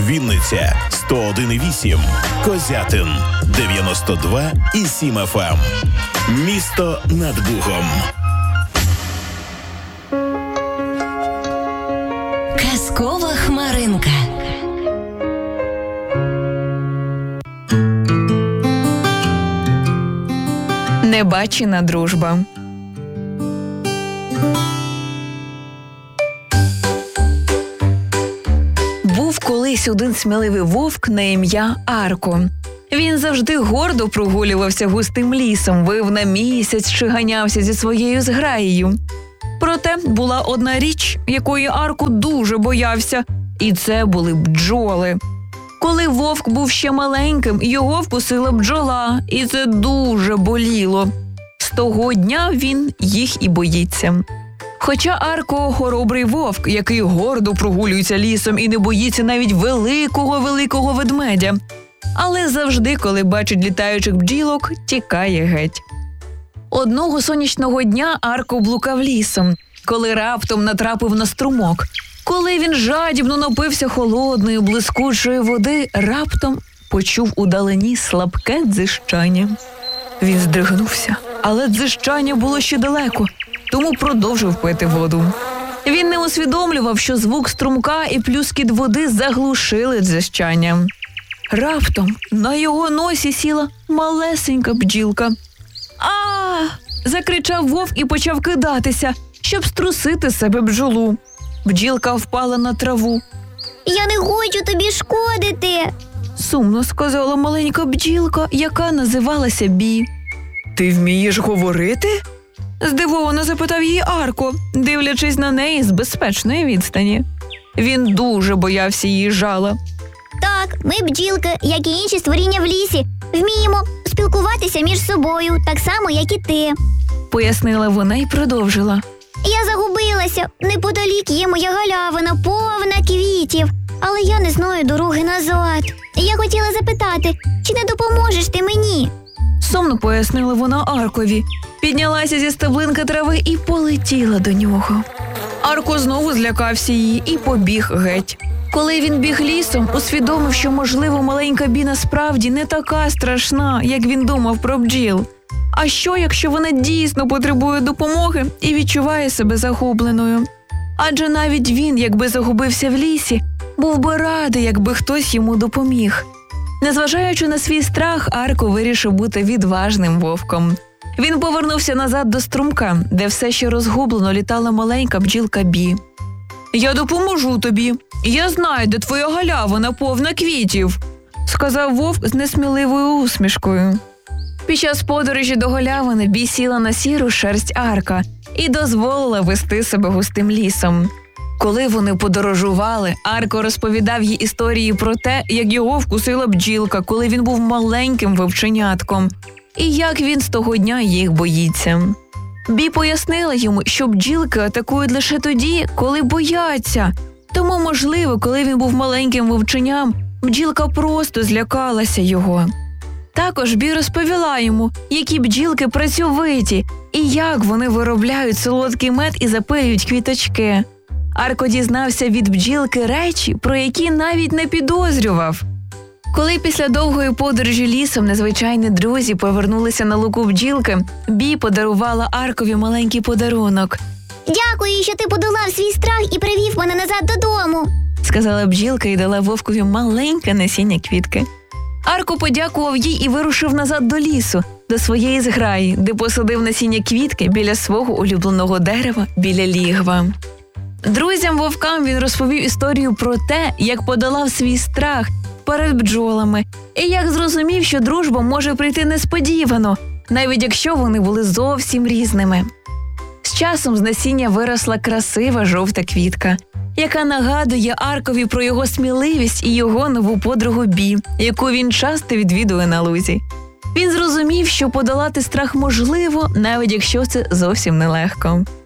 Вінниця 101,8, Козятин 92,7 FM. Місто над Бугом. Казкова хмаринка. Небачена дружба. Був колись один сміливий вовк на ім'я Арко. Він завжди гордо прогулювався густим лісом, вив на місяць чи ганявся зі своєю зграєю. Проте була одна річ, якої Арко дуже боявся, і це були бджоли. Коли вовк був ще маленьким, його вкусила бджола, і це дуже боліло. З того дня він їх і боїться. Хоча Арко – хоробрий вовк, який гордо прогулюється лісом і не боїться навіть великого ведмедя. Але завжди, коли бачить літаючих бджілок, тікає геть. Одного сонячного дня Арко блукав лісом, коли раптом натрапив на струмок. Коли він жадібно напився холодної, блискучої води, раптом почув удалині слабке дзижчання. Він здригнувся, але дзижчання було ще далеко, тому продовжив пити воду. Він не усвідомлював, що звук струмка і плюскіт води заглушили дзижчання. Раптом на його носі сіла малесенька бджілка. «А!» – закричав вовк і почав кидатися, щоб струсити з себе бджолу. Бджілка впала на траву. «Я не хочу тобі шкодити!» – сумно сказала маленька бджілка, яка називалася Бі. «Ти вмієш говорити?» – здивовано запитав її Арко, дивлячись на неї з безпечної відстані. Він дуже боявся її жала. «Так, ми бджілки, як і інші створіння в лісі, вміємо спілкуватися між собою, так само, як і ти», – пояснила вона і продовжила. «Я загубилася. Неподалік є моя галявина, повна квітів. Але я не знаю дороги назад. Я хотіла запитати, чи не допоможеш ти мені?» Сумно пояснила вона Аркові. Піднялася зі стеблинки трави і полетіла до нього. Арко знову злякався її і побіг геть. Коли він біг лісом, усвідомив, що, можливо, маленька Бі насправді не така страшна, як він думав про бджіл. А що, якщо вона дійсно потребує допомоги і відчуває себе загубленою? Адже навіть він, якби загубився в лісі, був би радий, якби хтось йому допоміг. Незважаючи на свій страх, Арко вирішив бути відважним вовком. Він повернувся назад до струмка, де все ще розгублено літала маленька бджілка Бі. «Я допоможу тобі. Я знаю, де твоя галявина повна квітів», – сказав вовк з несміливою усмішкою. Під час подорожі до галявини Бі сіла на сіру шерсть Арка і дозволила вести себе густим лісом. Коли вони подорожували, Арко розповідав їй історії про те, як його вкусила бджілка, коли він був маленьким вовченятком, і як він з того дня їх боїться. Бі пояснила йому, що бджілки атакують лише тоді, коли бояться. Тому, можливо, коли він був маленьким вовченям, бджілка просто злякалася його. Також Бі розповіла йому, які бджілки працьовиті і як вони виробляють солодкий мед і запилюють квіточки. Арко дізнався від бджілки речі, про які навіть не підозрював. Коли після довгої подорожі лісом незвичайні друзі повернулися на луку бджілки, Бі подарувала Аркові маленький подарунок. «Дякую, що ти подолав свій страх і привів мене назад додому», – сказала бджілка і дала вовкові маленьке насіння квітки. Арко подякував їй і вирушив назад до лісу, до своєї зграї, де посадив насіння квітки біля свого улюбленого дерева, біля лігва. Друзям-вовкам він розповів історію про те, як подолав свій страх перед бджолами, і як зрозумів, що дружба може прийти несподівано, навіть якщо вони були зовсім різними. З часом з насіння виросла красива жовта квітка, яка нагадує Аркові про його сміливість і його нову подругу Бі, яку він часто відвідує на лузі. Він зрозумів, що подолати страх можливо, навіть якщо це зовсім нелегко.